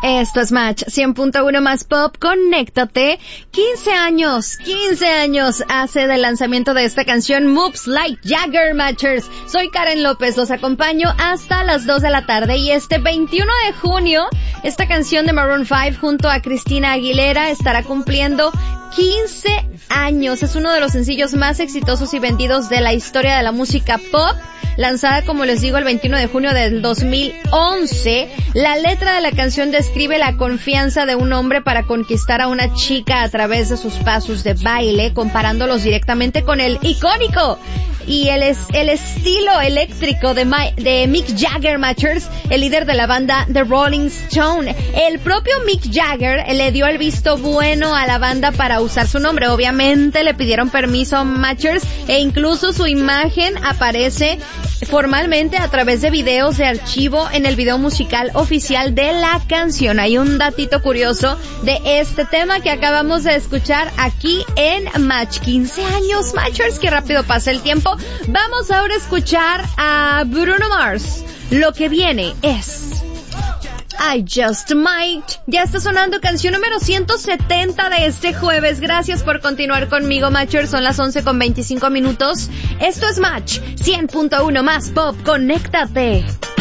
Esto es Match 100.1 más Pop, conéctate. 15 años hace del lanzamiento de esta canción Moves Like Jagger, Matchers. Soy Karen López, los acompaño hasta las 2 de la tarde y este 21 de junio, esta canción de Maroon 5 junto a Cristina Aguilera estará cumpliendo 15 años. Es uno de los sencillos más exitosos y vendidos de la historia de la música pop. Lanzada, como les digo, el 21 de junio del 2011, la letra de la canción describe la confianza de un hombre para conquistar a una chica a través de sus pasos de baile, comparándolos directamente con el icónico y el estilo eléctrico de Mick Jagger, Matchers, el líder de la banda The Rolling Stone. El propio Mick Jagger le dio el visto bueno a la banda para usar su nombre. Obviamente le pidieron permiso, Matchers, e incluso su imagen aparece formalmente a través de videos de archivo en el video musical oficial de la canción. Hay un datito curioso de este tema que acabamos de escuchar aquí en Match. 15 años, Matchers, qué rápido pasa el tiempo. Vamos ahora a escuchar a Bruno Mars. Lo que viene es I Just Might. Ya está sonando canción número 170 de este jueves. Gracias por continuar conmigo, Matchers. Son las 11:25. Esto es Match 100.1 más Pop. Conéctate.